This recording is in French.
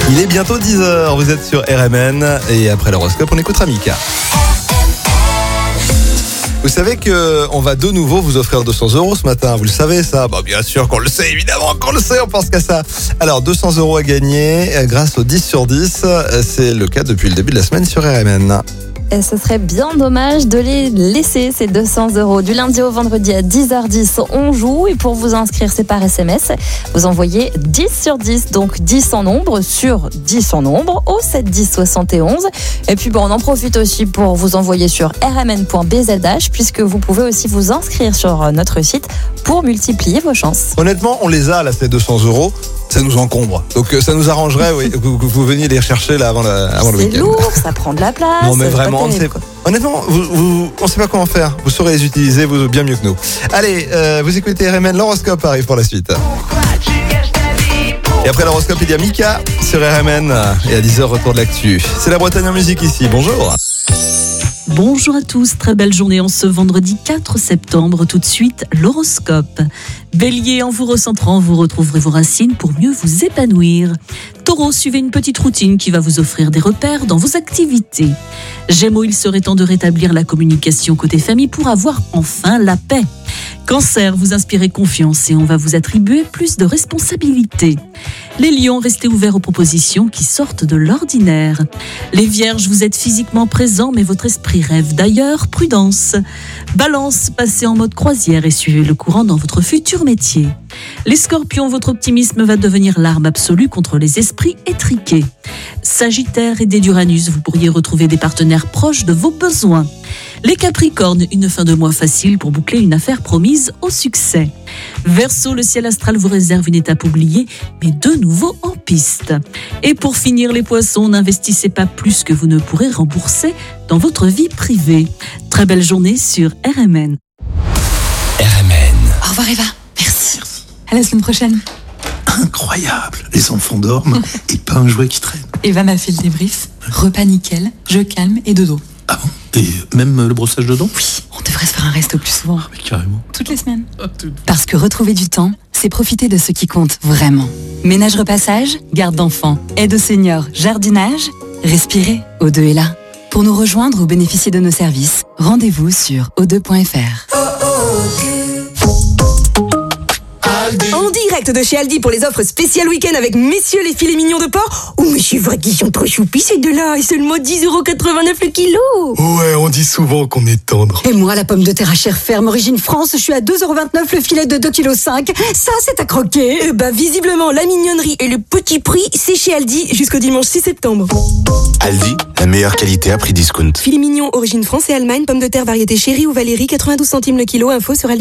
Il est bientôt 10h, vous êtes sur RMN et après l'horoscope, on écoutera Mika. Vous savez qu'on va de nouveau vous offrir 200 € ce matin, vous le savez ça? Bien sûr qu'on le sait, évidemment qu'on le sait, on pense qu'à ça. Alors 200 € à gagner grâce au 10 sur 10, c'est le cas depuis le début de la semaine sur RMN. Et ce serait bien dommage de les laisser, ces 200 €. Du lundi au vendredi à 10h10, on joue. Et pour vous inscrire, c'est par SMS. Vous envoyez 10 sur 10, donc 10 en nombre sur 10 en nombre, au 7 10 71. Et puis on en profite aussi pour vous envoyer sur rmn.bzh, puisque vous pouvez aussi vous inscrire sur notre site pour multiplier vos chances. Honnêtement, on les a là, ces 200 €. Ça nous encombre. Donc ça nous arrangerait que vous veniez les rechercher là avant le week-end. C'est lourd, ça prend de la place. Non mais vraiment, honnêtement, on ne sait pas comment faire. Vous saurez les utiliser vous bien mieux que nous. Allez, vous écoutez RMN, l'horoscope arrive pour la suite. Et après l'horoscope, il y a Mika sur RMN. Et à 10h, retour de l'actu. C'est la Bretagne en musique ici. Bonjour. Bonjour à tous, très belle journée en ce vendredi 4 septembre. Tout de suite, l'horoscope. Bélier, en vous recentrant, vous retrouverez vos racines pour mieux vous épanouir. Taureau, suivez une petite routine qui va vous offrir des repères dans vos activités. Gémeaux, il serait temps de rétablir la communication côté famille pour avoir enfin la paix. Cancer, vous inspirez confiance et on va vous attribuer plus de responsabilités. Les lions, restez ouverts aux propositions qui sortent de l'ordinaire. Les vierges, vous êtes physiquement présents mais votre esprit rêve d'ailleurs, prudence. Balance, passez en mode croisière et suivez le courant dans votre futur métier. Les scorpions, votre optimisme va devenir l'arme absolue contre les esprits étriqués. Sagittaire, aidé d'Uranus, vous pourriez retrouver des partenaires proches de vos besoins. Les capricornes, une fin de mois facile pour boucler une affaire promise au succès. Verseau, le ciel astral vous réserve une étape oubliée, mais de nouveau en piste. Et pour finir, les poissons, n'investissez pas plus que vous ne pourrez rembourser dans votre vie privée. Très belle journée sur RMN. RMN. Au revoir Eva, merci. À la semaine prochaine. Incroyable, les enfants dorment et pas un jouet qui traîne. Eva m'a fait le débrief, repas nickel, je calme et dodo. Ah bon? Et même le brossage de dents? Oui, on devrait se faire un resto plus souvent. Mais carrément. Toutes les semaines. Parce que retrouver du temps, c'est profiter de ce qui compte vraiment. Ménage repassage, garde d'enfants, aide aux seniors, jardinage. Respirez, O2 est là. Pour nous rejoindre ou bénéficier de nos services, rendez-vous sur o2.fr. En direct de chez Aldi pour les offres spéciales week-end avec messieurs les filets mignons de porc. Oh mais c'est vrai qu'ils sont trop choupis ces deux-là. Et seulement 10,89 € le kilo. Ouais, on dit souvent qu'on est tendre. Et moi, la pomme de terre à chair ferme origine France, je suis à 2,29 € le filet de 2,5 kg. Ça, c'est à croquer. Visiblement, la mignonnerie et le petit prix, c'est chez Aldi jusqu'au dimanche 6 septembre. Aldi, la meilleure qualité à prix discount. Filet mignon origine France et Allemagne, pomme de terre variété chérie ou Valérie, 92 centimes le kilo. Info sur Aldi.